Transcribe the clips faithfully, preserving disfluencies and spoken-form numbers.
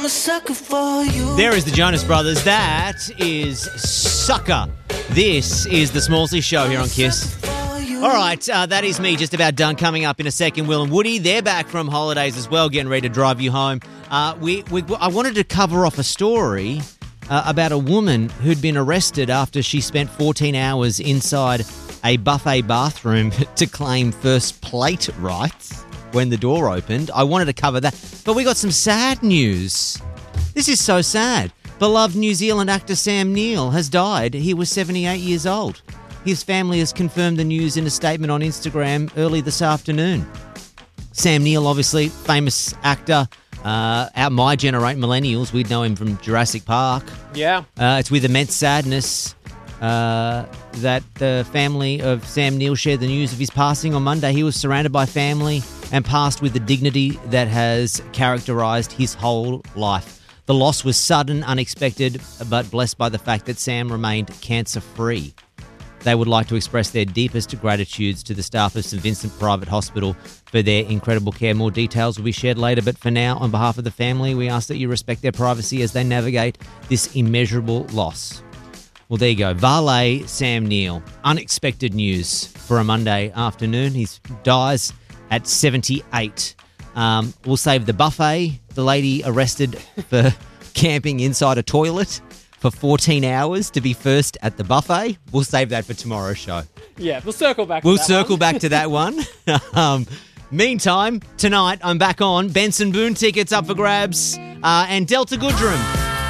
a sucker for you. There is the Jonas Brothers. That is Sucker. This is the Smallsy Show here on Kiss. All right, uh, that is me just about done. Coming up in a second, Will and Woody. They're back from holidays as well, getting ready to drive you home. Uh, we, we, I wanted to cover off a story uh, about a woman who'd been arrested after she spent fourteen hours inside a buffet bathroom to claim first plate rights when the door opened. I wanted to cover that, but we got some sad news. This is so sad. Beloved New Zealand actor Sam Neill has died. He was seventy-eight years old. His family has confirmed the news in a statement on Instagram early this afternoon. Sam Neill, obviously, famous actor. Uh, our my generation, millennials, we'd know him from Jurassic Park. Yeah. Uh, it's with immense sadness uh, that the family of Sam Neill shared the news of his passing on Monday. He was surrounded by family and passed with the dignity that has characterised his whole life. The loss was sudden, unexpected, but blessed by the fact that Sam remained cancer-free. They would like to express their deepest gratitudes to the staff of St Vincent Private Hospital for their incredible care. More details will be shared later, but for now, on behalf of the family, we ask that you respect their privacy as they navigate this immeasurable loss. Well, there you go. Valet Sam Neill. Unexpected news for a Monday afternoon. He dies at seventy-eight. Um, we'll save the buffet. The lady arrested for camping inside a toilet for fourteen hours to be first at the buffet. We'll save that for tomorrow's show. Yeah, we'll circle back to We'll that circle one. back to that one. um, meantime, tonight I'm back on. Benson Boone tickets up for grabs. Uh, and Delta Goodrum.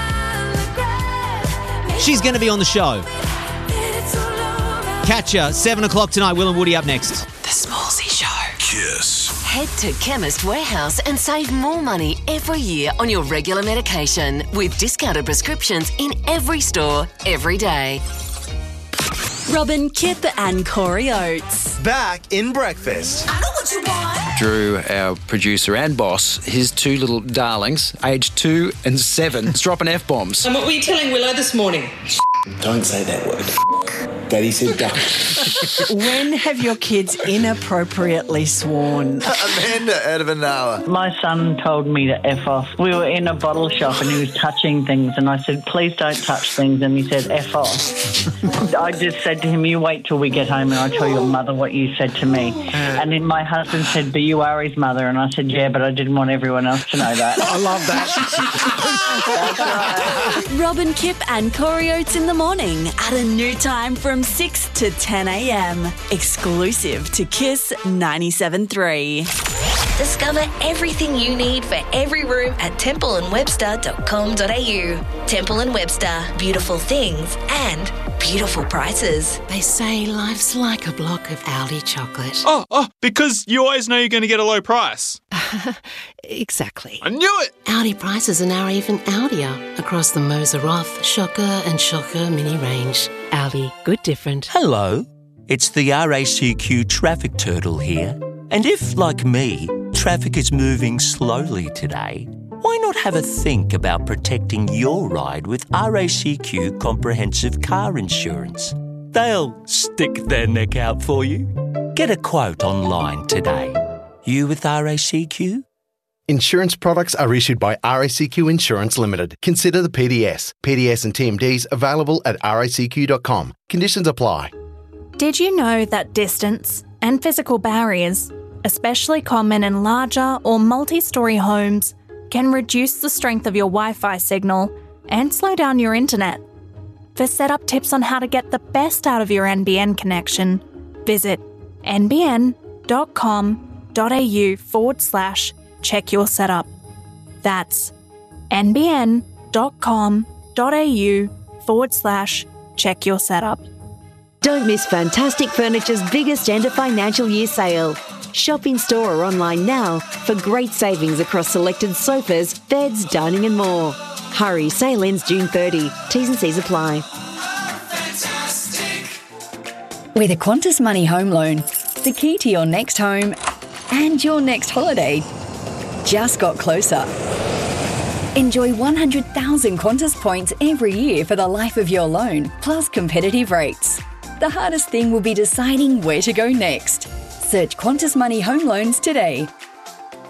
She's going to be on the show. Catch her, seven o'clock tonight. Will and Woody up next. The Smallsy Show. Kiss. Head to Chemist Warehouse and save more money every year on your regular medication with discounted prescriptions in every store, every day. Robin, Kip and Corey Oates. Back in breakfast. I know what you want. Drew, our producer and boss, his two little darlings, aged two and seven, is dropping F-bombs. And what were you telling Willow this morning? Don't say that word. Daddy said duck. When have your kids inappropriately sworn? Amanda out of Anala. My son told me to F off. We were in a bottle shop and he was touching things and I said, please don't touch things. And he said, F off. I just said to him, you wait till we get home and I'll tell your mother what you said to me. And then my husband said, but you are his mother. And I said, yeah, but I didn't want everyone else to know that. I love that. That's right. Robin, Kip and Corey Oates in the morning at a new time from six to ten a.m. Exclusive to Kiss ninety-seven point three. Discover everything you need for every room at temple and webster dot com dot a u. Temple and Webster, beautiful things and beautiful prices. They say life's like a block of Aldi chocolate. Oh, oh, because you always know you're going to get a low price. Exactly. I knew it! Aldi prices are now even Aldier across the Moser Roth, Shocker and Shocker mini range. Aldi, good different. Hello, it's the R A C Q Traffic Turtle here. And if, like me, traffic is moving slowly today, why not have a think about protecting your ride with R A C Q Comprehensive Car Insurance? They'll stick their neck out for you. Get a quote online today. You with R A C Q? Insurance products are issued by R A C Q Insurance Limited. Consider the P D S. P D S and T M Ds available at R A C Q dot com. Conditions apply. Did you know that distance and physical barriers, especially common in larger or multi-storey homes, can reduce the strength of your Wi-Fi signal and slow down your internet? For setup tips on how to get the best out of your N B N connection, visit N B N dot com dot a u forward slash check your setup. That's N B N dot com dot a u forward slash check your setup. Don't miss Fantastic Furniture's biggest end of financial year sale. Shop in store or online now for great savings across selected sofas, beds, dining and more. Hurry, sale ends June thirtieth. T's and C's apply. With a Qantas Money Home Loan, the key to your next home and your next holiday just got closer. Enjoy one hundred thousand Qantas points every year for the life of your loan, plus competitive rates. The hardest thing will be deciding where to go next. Search Qantas Money Home Loans today.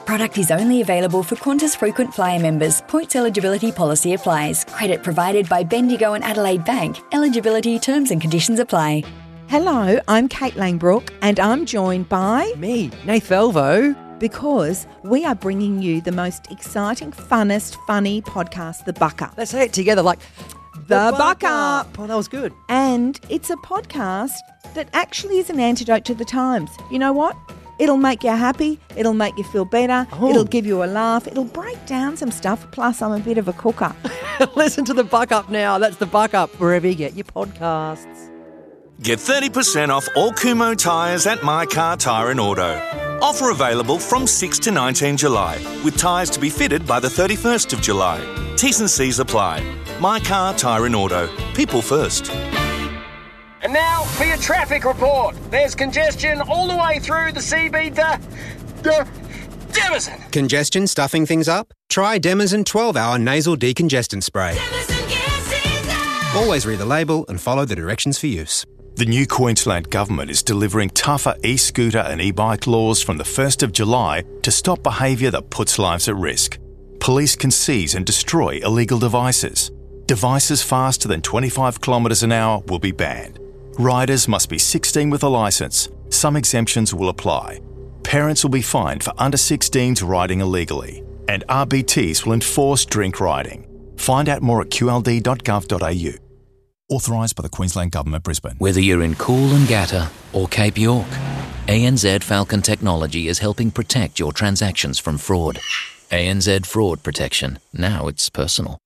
Product is only available for Qantas frequent flyer members. Points eligibility policy applies. Credit provided by Bendigo and Adelaide Bank. Eligibility terms and conditions apply. Hello, I'm Kate Langbrook and I'm joined by... Me, Nath Velvo. Because we are bringing you the most exciting, funnest, funny podcast, The Buck Up. Let's say it together like... The, the Buck, Buck Up. Up. Oh, that was good. And it's a podcast that actually is an antidote to the times. You know what? It'll make you happy. It'll make you feel better. Oh. It'll give you a laugh. It'll break down some stuff. Plus, I'm a bit of a cooker. Listen to The Buck Up now. That's The Buck Up, wherever you get your podcasts. Get thirty percent off all Kumho tyres at My Car Tyre and Auto. Offer available from sixth to nineteenth July, with tyres to be fitted by the thirty-first of July. T's and C's apply. My Car Tyre and Auto. People first. And now for your traffic report. There's congestion all the way through the C B to... to Demison. Congestion stuffing things up? Try Demison twelve hour nasal decongestant spray. Always read the label and follow the directions for use. The new Queensland Government is delivering tougher e-scooter and e-bike laws from the first of July to stop behaviour that puts lives at risk. Police can seize and destroy illegal devices. Devices faster than twenty-five kilometres an hour will be banned. Riders must be sixteen with a licence. Some exemptions will apply. Parents will be fined for under sixteens riding illegally. And R B Ts will enforce drink riding. Find out more at q l d dot gov dot a u. Authorised by the Queensland Government, Brisbane. Whether you're in Coolangatta or Cape York, A N Z Falcon Technology is helping protect your transactions from fraud. A N Z Fraud Protection. Now it's personal.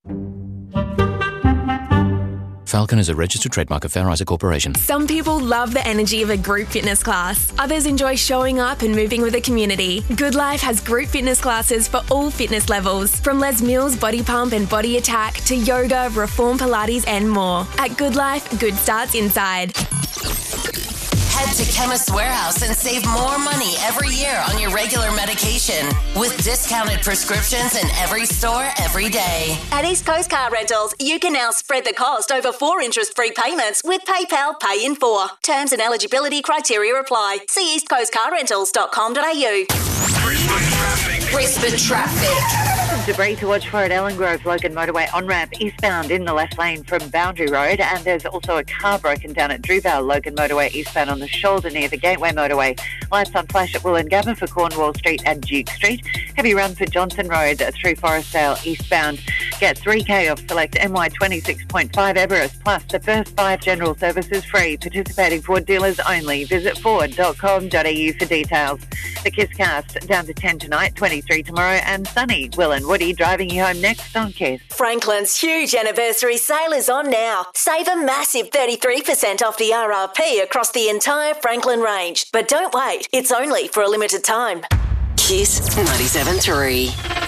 Falcon is a registered trademark of Fair Isaac Corporation. Some people love the energy of a group fitness class. Others enjoy showing up and moving with the community. Good Life has group fitness classes for all fitness levels, from Les Mills Body Pump and Body Attack to yoga, Reform Pilates and more. At Good Life, good starts inside. Head to Chemist Warehouse and save more money every year on your regular medication with discounted prescriptions in every store every day. At East Coast Car Rentals, you can now spread the cost over four interest-free payments with PayPal Pay in four. Terms and eligibility criteria apply. See east coast car rentals dot com dot a u. Brisbane traffic. Debris to watch for at Ellen Grove Logan Motorway on-ramp eastbound in the left lane from Boundary Road, and there's also a car broken down at Drewvale Logan Motorway eastbound on the shoulder near the Gateway Motorway. Lights on flash at Wollongabba for Cornwall Street and Duke Street. Heavy run for Johnson Road through Forestdale eastbound. Get three K off select M Y twenty-six point five Everest, plus the first five general services free. Participating Ford dealers only. Visit ford dot com dot a u for details. The Kiss Cast down to ten tonight, twenty-three tomorrow, and sunny. Will and Woody driving you home next on Kiss. Franklin's huge anniversary sale is on now. Save a massive thirty-three percent off the R R P across the entire Franklin range. But don't wait, it's only for a limited time. Kiss ninety-seven point three.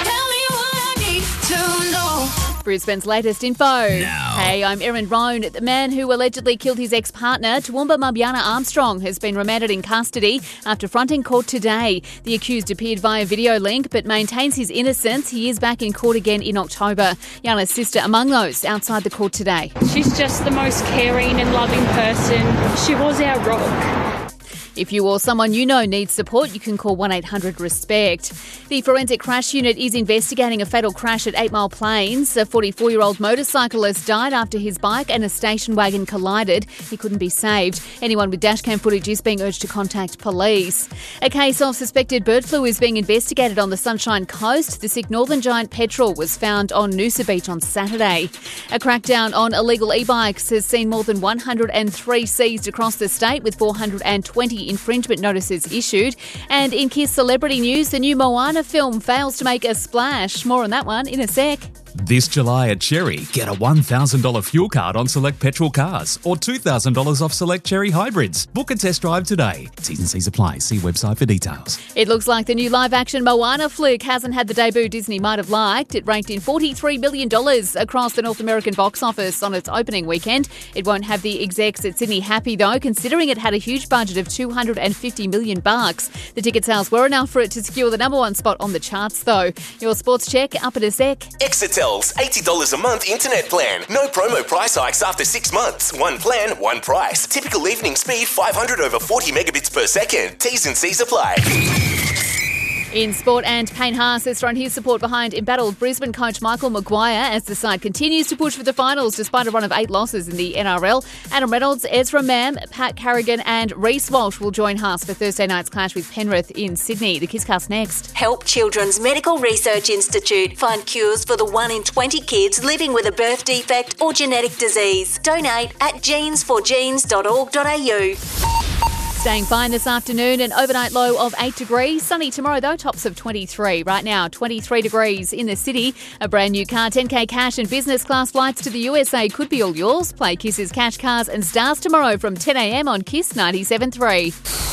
Brisbane's latest info. Now. Hey, I'm Erin Roan. The man who allegedly killed his ex-partner, Toowoomba Mabiana Armstrong, has been remanded in custody after fronting court today. The accused appeared via video link but maintains his innocence. He is back in court again in October. Yana's sister among those outside the court today. She's just the most caring and loving person. She was our rock. If you or someone you know needs support, you can call one eight hundred RESPECT. The Forensic Crash Unit is investigating a fatal crash at Eight Mile Plains. A forty-four-year-old motorcyclist died after his bike and a station wagon collided. He couldn't be saved. Anyone with dashcam footage is being urged to contact police. A case of suspected bird flu is being investigated on the Sunshine Coast. The sick northern giant petrel was found on Noosa Beach on Saturday. A crackdown on illegal e-bikes has seen more than one hundred three seized across the state, with four hundred twenty infringement notices issued. And in Kiss celebrity news, the new Moana film fails to make a splash. More on that one in a sec. This July at Cherry, get a one thousand dollars fuel card on select petrol cars or two thousand dollars off select Cherry hybrids. Book a test drive today. T's and C's apply. See website for details. It looks like the new live-action Moana flick hasn't had the debut Disney might have liked. It ranked in forty-three million dollars across the North American box office on its opening weekend. It won't have the execs at Sydney happy, though, considering it had a huge budget of two hundred fifty million bucks. The ticket sales were enough for it to secure the number one spot on the charts, though. Your sports check up in a sec. Exetel's eighty dollars a month internet plan. No promo price hikes after six months. One plan, one price. Typical evening speed five hundred over forty megabits per second. T's and C's apply. In sport, and Payne Haas has thrown his support behind embattled Brisbane coach Michael Maguire as the side continues to push for the finals despite a run of eight losses in the N R L. Adam Reynolds, Ezra Mam, Pat Carrigan and Reece Walsh will join Haas for Thursday night's clash with Penrith in Sydney. The Kisscast next. Help Children's Medical Research Institute find cures for the one in twenty kids living with a birth defect or genetic disease. Donate at genes for genes dot org dot a u. Staying fine this afternoon, an overnight low of eight degrees. Sunny tomorrow though, tops of twenty-three. Right now, twenty-three degrees in the city. A brand new car, ten K cash and business class flights to the U S A could be all yours. Play Kiss's Cash, Cars and Stars tomorrow from ten a m on Kiss ninety-seven point three.